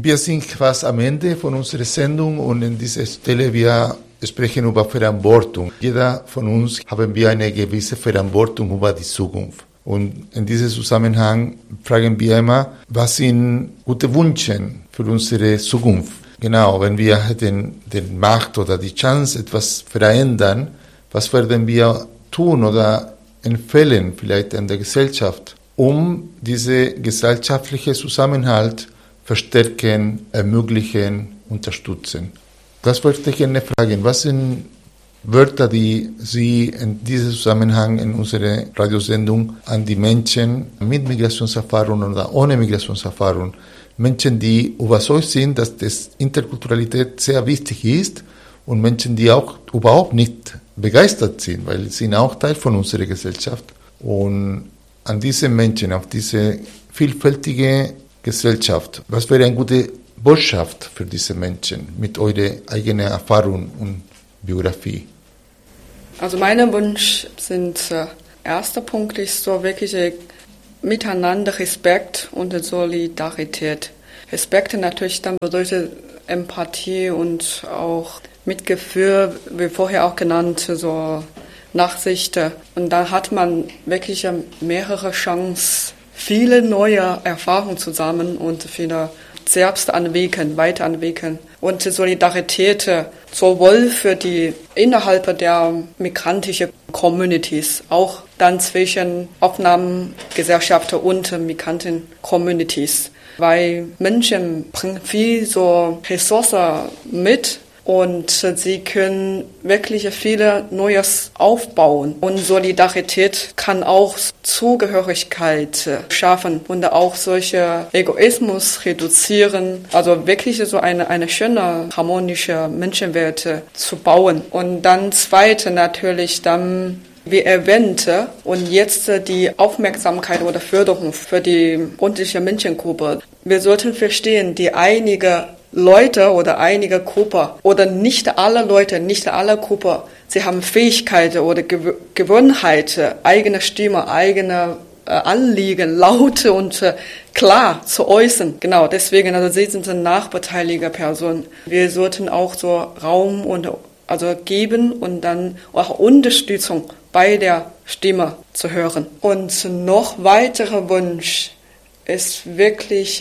Wir sind fast am Ende von unserer Sendung und in dieser Stelle wir sprechen über Verantwortung. Jeder von uns haben wir eine gewisse Verantwortung über die Zukunft. Und in diesem Zusammenhang fragen wir immer, was sind gute Wünsche für unsere Zukunft? Genau, wenn wir hätten die Macht oder die Chance, etwas verändern, was werden wir tun oder empfehlen vielleicht in der Gesellschaft, um diese gesellschaftliche Zusammenhalt verstärken, ermöglichen, unterstützen? Das wollte ich gerne fragen. Was sind Wörter, die Sie in diesem Zusammenhang in unserer Radiosendung an die Menschen mit Migrationserfahrung oder ohne Migrationserfahrung, Menschen, die überzeugt sind, dass das Interkulturalität sehr wichtig ist und Menschen, die auch überhaupt nicht begeistert sind, weil sie sind auch Teil von unserer Gesellschaft. Und an diese Menschen, auf diese vielfältige Gesellschaft, was wäre eine gute Botschaft für diese Menschen mit eurer eigenen Erfahrung und Biografie? Also mein Wunsch sind, erster Punkt ist so wirklich miteinander Respekt und Solidarität. Respekt natürlich dann bedeutet Empathie und auch Mitgefühl, wie vorher auch genannt, so Nachsicht. Und da hat man wirklich mehrere Chancen, viele neue Erfahrungen zusammen und viele selbst weiterentwickeln. Und Solidarität sowohl für die innerhalb der migrantischen Communities, auch dann zwischen Aufnahmegesellschaften und Migranten-Communities. Weil Menschen bringen viel so Ressourcen mit und sie können wirklich viele Neues aufbauen. Und Solidarität kann auch Zugehörigkeit schaffen und auch solche Egoismus reduzieren. Also wirklich so eine schöne, harmonische Menschenwelt zu bauen. Und dann zweite natürlich dann, wie erwähnt, und jetzt die Aufmerksamkeit oder Förderung für die unterschiedliche Menschengruppe. Wir sollten verstehen, die einige Leute oder einige Gruppen oder nicht alle Leute, nicht alle Gruppen, sie haben Fähigkeiten oder Gewohnheit, eigene Stimme, eigene Anliegen, laut und klar zu äußern. Genau, deswegen, also sie sind eine nachbeteiligte Person. Wir sollten auch so Raum und geben und dann auch Unterstützung bei der Stimme zu hören. Und noch weiterer Wunsch ist wirklich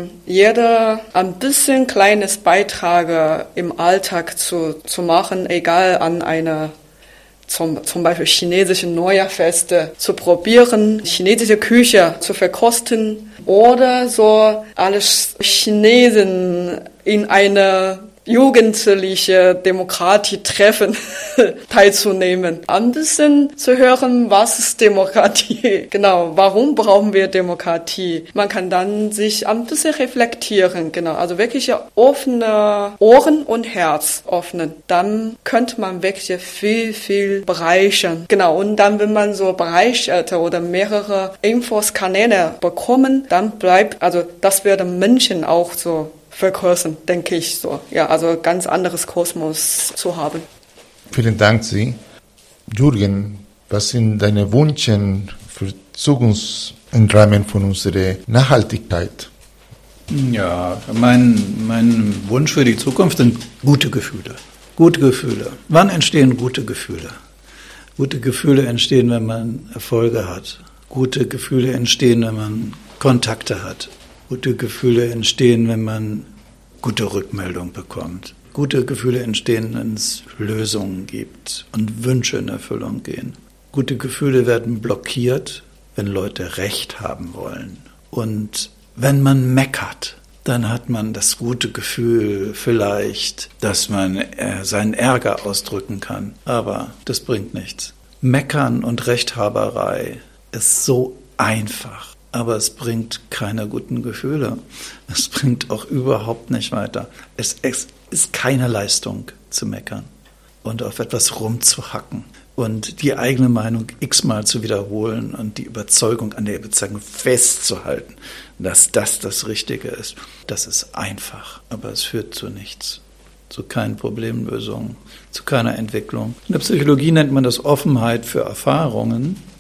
jeder ein bisschen kleines Beitrag im Alltag zu machen, egal an einer zum Beispiel chinesische Neujahrfeste zu probieren, chinesische Küche zu verkosten oder so alles Chinesen in eine jugendliche Demokratie-Treffen teilzunehmen. Ein bisschen zu hören, was ist Demokratie? Genau, warum brauchen wir Demokratie? Man kann dann sich ein bisschen reflektieren, genau. Also wirklich offene Ohren und Herz öffnen. Dann könnte man wirklich viel bereichern. Genau, und dann, wenn man so bereicherte oder mehrere Infos-Kanäle bekommen, dann bleibt, also das werden Menschen auch so vergrößern, denke ich so. Ja, also ganz anderes Kosmos zu haben. Vielen Dank, Sie. Jürgen, was sind deine Wünsche für Zukunft im Rahmen von unserer Nachhaltigkeit? Ja, mein Wunsch für die Zukunft sind gute Gefühle. Gute Gefühle. Wann entstehen gute Gefühle? Gute Gefühle entstehen, wenn man Erfolge hat. Gute Gefühle entstehen, wenn man Kontakte hat. Gute Gefühle entstehen, wenn man gute Rückmeldung bekommt. Gute Gefühle entstehen, wenn es Lösungen gibt und Wünsche in Erfüllung gehen. Gute Gefühle werden blockiert, wenn Leute Recht haben wollen. Und wenn man meckert, dann hat man das gute Gefühl vielleicht, dass man seinen Ärger ausdrücken kann. Aber das bringt nichts. Meckern und Rechthaberei ist so einfach. Aber es bringt keine guten Gefühle. Es bringt auch überhaupt nicht weiter. Es ist keine Leistung zu meckern und auf etwas rumzuhacken und die eigene Meinung x-mal zu wiederholen und die Überzeugung an der Überzeugung festzuhalten, dass das Richtige ist. Das ist einfach, aber es führt zu nichts, zu keinen Problemlösungen, zu keiner Entwicklung. In der Psychologie nennt man das Offenheit für Erfahrungen.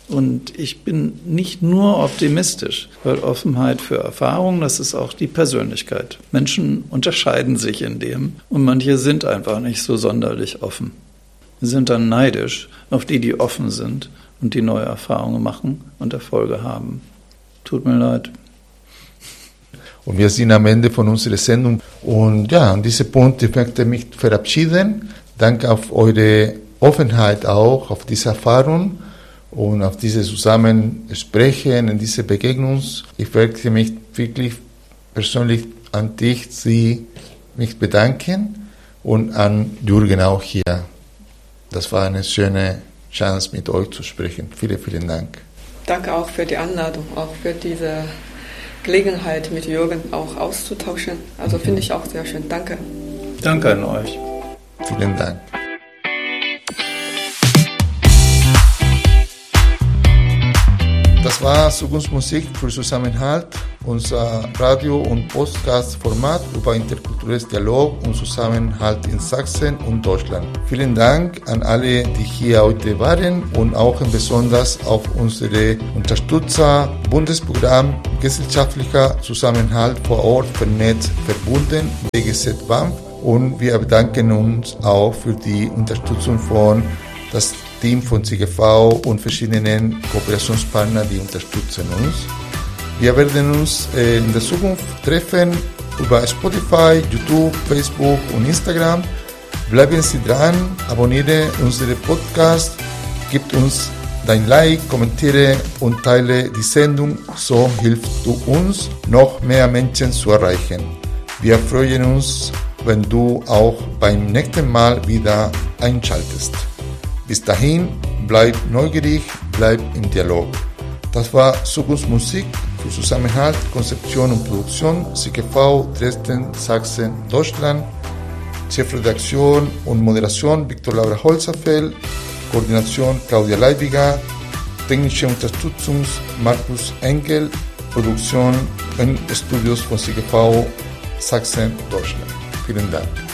Und ich bin nicht nur optimistisch, weil Offenheit für Erfahrung, das ist auch die Persönlichkeit. Menschen unterscheiden sich in dem und manche sind einfach nicht so sonderlich offen. Wir sind dann neidisch auf die, die offen sind und die neue Erfahrungen machen und Erfolge haben. Tut mir leid. Und wir sind am Ende von unserer Sendung. Und ja, an diesem Punkt möchte ich mich verabschieden. Danke auf eure Offenheit auch, auf diese Erfahrung und auf dieses Zusammensprechen, in diese Begegnung. Ich möchte mich wirklich persönlich an dich, mich bedanken und an Jürgen auch hier. Das war eine schöne Chance, mit euch zu sprechen. Vielen, vielen Dank. Danke auch für die Einladung, auch für diese Gelegenheit, mit Jürgen auch auszutauschen. Also finde ich auch sehr schön. Danke. Danke an euch. Vielen Dank. Das war Zukunftsmusik für Zusammenhalt, unser Radio- und Podcast-Format über interkulturelles Dialog und Zusammenhalt in Sachsen und Deutschland. Vielen Dank an alle, die hier heute waren und auch besonders auf unsere Unterstützer Bundesprogramm Gesellschaftlicher Zusammenhalt vor Ort vernetzt verbunden, BGZ BAMF. Und wir bedanken uns auch für die Unterstützung von das Team von CGV und verschiedenen Kooperationspartnern, die unterstützen uns. Wir werden uns in der Zukunft treffen über Spotify, YouTube, Facebook und Instagram. Bleiben Sie dran, abonniere unseren Podcast, gib uns dein Like, kommentiere und teile die Sendung, so hilfst du uns, noch mehr Menschen zu erreichen. Wir freuen uns, wenn du auch beim nächsten Mal wieder einschaltest. Bis dahin, bleib neugierig, bleib im Dialog. Das war Zukunftsmusik für Zusammenhalt, Konzeption und Produktion, CGV, Dresden, Sachsen, Deutschland. Chefredaktion und Moderation Viktor Laura Holzapfel, Koordination Claudia Leibiger, technische Unterstützung Markus Engel, Produktion in Studios von CGV, Sachsen, Deutschland. Vielen Dank.